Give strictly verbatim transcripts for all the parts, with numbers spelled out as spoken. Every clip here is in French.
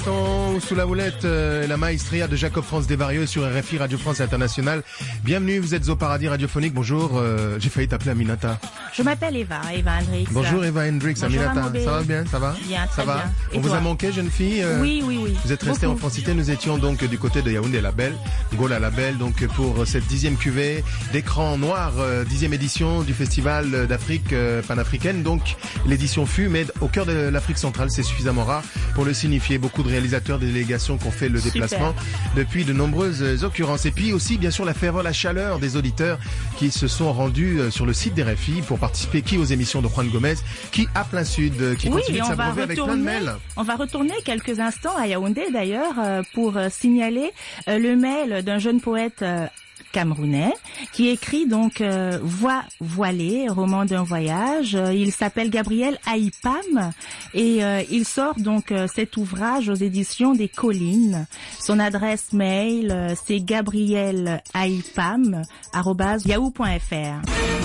l'instant, sous la houlette, euh, la maestria de Jacob France Desvarieux sur R F I Radio France Internationale. Bienvenue, vous êtes au paradis radiophonique. Bonjour, euh, j'ai failli t'appeler Aminata. Je m'appelle Eva, Eva Hendrix. Bonjour Eva Hendrix, Bonjour Aminata. Amobé. Ça va bien, ça va? Bien, très ça va. bien. Et On vous toi? a manqué, jeune fille? euh, Oui, oui, oui. Vous êtes resté en Beaucoup. Francité. Nous étions donc du côté de Yaoundé Label, Gola Label, donc pour cette dixième cuvée d'écran noir, euh, dixième édition du Festival d'Afrique euh, panafricaine. Donc l'édition fut, mais au cœur de l'Afrique centrale, c'est suffisamment rare pour le signifier. Beaucoup de réalisateurs, de délégations qui ont fait le Super. déplacement depuis de nombreuses occurrences. Et puis aussi, bien sûr, la ferveur, la chaleur des auditeurs qui se sont rendus sur le site d'R F I pour participer, qui aux émissions de Juan Gomez, qui à plein sud, qui Oui, continue de on va s'abreuver avec plein de retourner, mails. on va retourner quelques instants à Yaoundé d'ailleurs euh, pour euh, signaler euh, le mail d'un jeune poète euh, camerounais qui écrit donc euh, Voix voilée, roman d'un voyage. Euh, il s'appelle Gabriel Aïpam et euh, il sort donc euh, cet ouvrage aux éditions des Collines. Son adresse mail euh, c'est gabriel aïpam arobase yahoo point fr.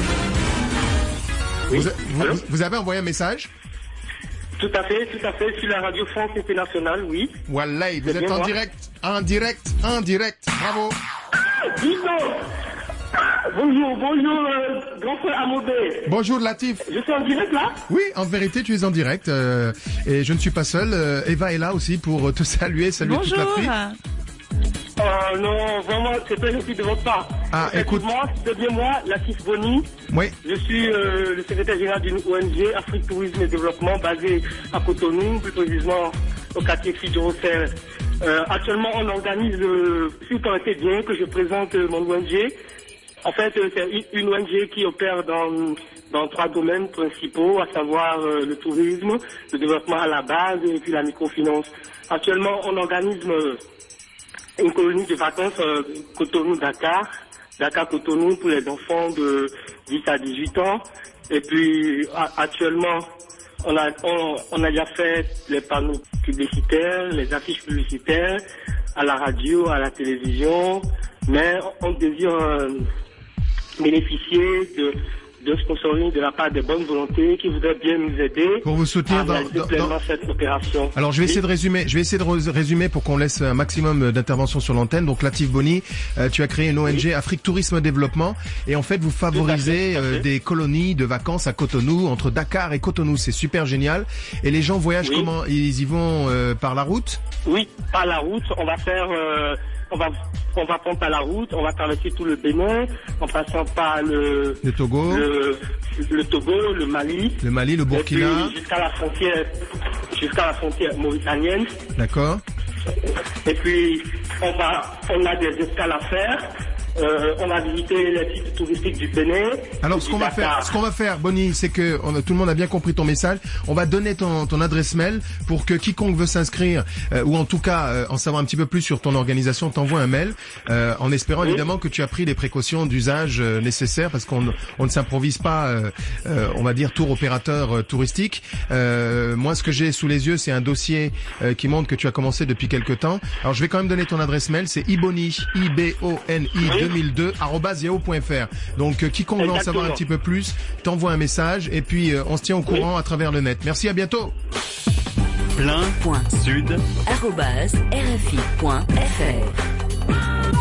Oui. Vous, vous- Allô? vous avez envoyé un message? Tout à fait, tout à fait, sur la radio France Internationale, oui. Wallahi, vous C'est êtes bien en moi. direct, en direct, en direct. Bravo. Dis donc. Bonjour, bonjour, euh, grand frère Amobé. Bonjour Latif. Je suis en direct là? Oui, en vérité, tu es en direct euh, et je ne suis pas seul. Euh, Eva est là aussi pour te saluer, saluer toute Bonjour. l'Afrique. Oh non, vraiment, c'est très gentil de votre part. Ah, écoute. Moi, c'est bien moi, Latif Boni. Oui, Je suis euh, le secrétaire général d'une O N G, Afrique Tourisme et Développement, basée à Cotonou, plus précisément au quartier Fidjorofel. Euh, actuellement, on organise, euh, si vous permettez bien, que je présente euh, mon O N G. En fait, euh, c'est une, une O N G qui opère dans, dans trois domaines principaux, à savoir euh, le tourisme, le développement à la base et puis la microfinance. Actuellement, on organise euh, une colonie de vacances euh, Cotonou-Dakar, Dakar-Cotonou pour les enfants de dix à dix-huit ans. Et puis a- actuellement, on a, on, on a déjà fait les panneaux publicitaires, les affiches publicitaires, à la radio, à la télévision, mais on désire euh, bénéficier de, de sponsoring de la part des bonnes volontés qui voudraient bien nous aider pour vous soutenir à dans, réaliser dans- pleinement dans- cette opération. Alors je vais Oui. essayer de résumer, je vais essayer de re- résumer pour qu'on laisse un maximum d'interventions sur l'antenne. Donc Latif Boni, euh, tu as créé une O N G Afrique Tourisme Développement et en fait vous favorisez tout à fait. euh, des colonies de vacances à Cotonou, entre Dakar et Cotonou, c'est super génial. Et les gens voyagent Oui. comment? Ils y vont euh, par la route? Oui, par la route, on va faire, euh, on va, on va prendre par la route, on va traverser tout le Bénin, en passant par le, Le Togo, le, le Togo, le Mali, le Mali, le et Burkina, puis jusqu'à la frontière, jusqu'à la frontière mauritanienne. d'accord? Et puis, on va, on a des escales à faire. Euh, on va visiter les sites touristiques du Bénin. Alors du ce qu'on va Dakar. faire, ce qu'on va faire, Bonnie, c'est que on a- tout le monde a bien compris ton message. On va donner ton, ton adresse mail pour que quiconque veut s'inscrire euh, ou en tout cas euh, en savoir un petit peu plus sur ton organisation t'envoie un mail euh, en espérant Oui. évidemment que tu as pris les précautions d'usage euh, nécessaires parce qu'on on ne s'improvise pas, euh, euh, on va dire tour opérateur euh, touristique. Euh, moi, ce que j'ai sous les yeux, c'est un dossier euh, qui montre que tu as commencé depuis quelque temps. Alors je vais quand même donner ton adresse mail, c'est iboni, I B O N I Oui. deux mille deux arobase yahoo point fr. Donc euh, quiconque veut en savoir un Exactement. petit peu plus, t'envoie un message et puis euh, on se tient au courant à travers le net. Merci, à bientôt. Plein Point. sud. arobase R F I point F R.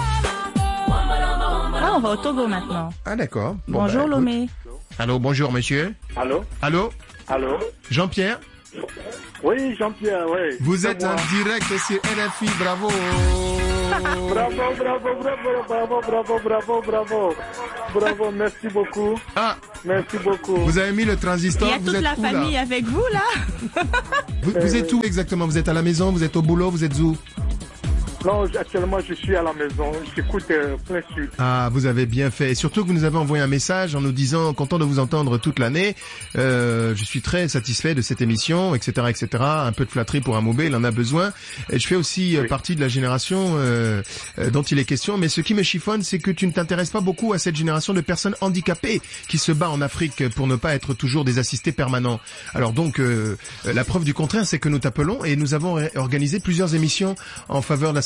Ah, on va au Togo maintenant. Ah d'accord. Bon, Bonjour bah, Lomé. Allô, bonjour monsieur. Allô? Allô, Allô? Jean-Pierre. Oui, Jean-Pierre, oui. Vous C'est êtes moi. en direct sur R F I, bravo. Bravo, bravo, bravo, bravo, bravo, bravo, bravo. Bravo, merci beaucoup. Ah, Merci beaucoup. vous avez mis le Il transistor, y a vous toute êtes la où, là famille avec vous là. Vous, vous êtes où exactement? Vous êtes à la maison, vous êtes au boulot, vous êtes où? Non, actuellement, je suis à la maison. J'écoute euh, plein sud. Ah, vous avez bien fait. Et surtout que vous nous avez envoyé un message en nous disant, content de vous entendre toute l'année. Euh, je suis très satisfait de cette émission, et cetera, et cetera. Un peu de flatterie pour Amobé, il en a besoin. Et je fais aussi euh, Oui. partie de la génération euh, euh, dont il est question. Mais ce qui me chiffonne, c'est que tu ne t'intéresses pas beaucoup à cette génération de personnes handicapées qui se bat en Afrique pour ne pas être toujours des assistés permanents. Alors donc, euh, la preuve du contraire, c'est que nous t'appelons et nous avons organisé plusieurs émissions en faveur de la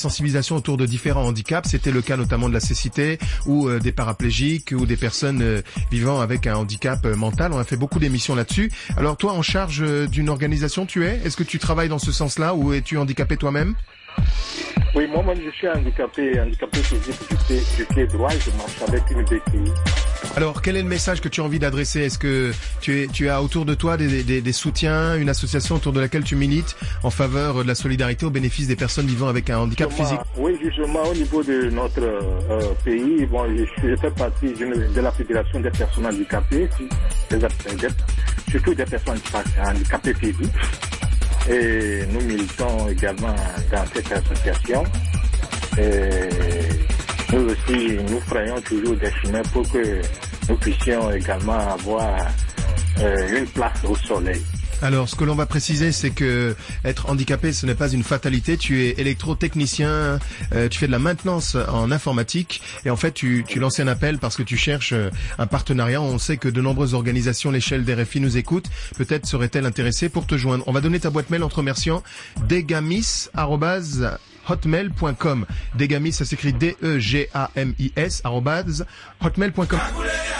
sensibilisation autour de différents handicaps. C'était le cas notamment de la cécité ou euh, des paraplégiques ou des personnes euh, vivant avec un handicap euh, mental. On a fait beaucoup d'émissions là-dessus. Alors toi, en charge euh, d'une organisation, tu es? Est-ce que tu travailles dans ce sens-là ou es-tu handicapé toi-même? Oui, moi-même, je suis handicapé, handicapé physique, je fais, je fais droit et je marche avec une béquille. Alors, quel est le message que tu as envie d'adresser? Est-ce que tu, es, tu as autour de toi des, des, des soutiens, une association autour de laquelle tu milites en faveur de la solidarité au bénéfice des personnes vivant avec un handicap justement, physique? Oui, justement, au niveau de notre euh, pays, bon, je, je fais partie de la Fédération des personnes handicapées, des, des, surtout des personnes handicapées physiques. Et nous militons également dans cette association. Et nous aussi, nous frayons toujours des chemins pour que nous puissions également avoir euh, une place au soleil. Alors, ce que l'on va préciser, c'est que être handicapé, ce n'est pas une fatalité. Tu es électrotechnicien, euh, tu fais de la maintenance en informatique, et en fait, tu, tu lances un appel parce que tu cherches un partenariat. On sait que de nombreuses organisations, l'échelle d'R F I, nous écoutent. Peut-être serait-elle intéressée pour te joindre. On va donner ta boîte mail en te remerciant. degamis arobase hotmail point com. Degamis, ça s'écrit D E G A M I S arobase hotmail point com.